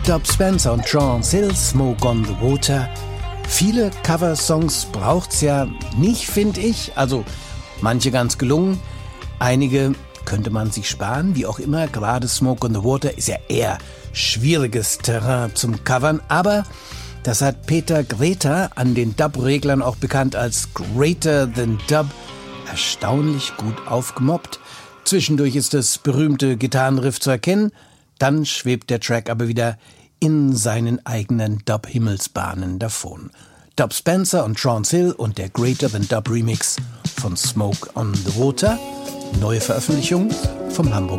Dub Spencer und Trance Hill, Smoke on the Water. Viele Coversongs braucht's ja nicht, finde ich. Also manche ganz gelungen, einige könnte man sich sparen. Wie auch immer, gerade Smoke on the Water ist ja eher schwieriges Terrain zum Covern. Aber das hat Peter Greta, an den Dub-Reglern auch bekannt als Greater Than Dub, erstaunlich gut aufgemobbt. Zwischendurch ist das berühmte Gitarrenriff zu erkennen. Dann schwebt der Track aber wieder in seinen eigenen Dub-Himmelsbahnen davon. Dub Spencer und Trance Hill und der Greater Than Dub Remix von Smoke on the Water. Neue Veröffentlichung vom Hamburger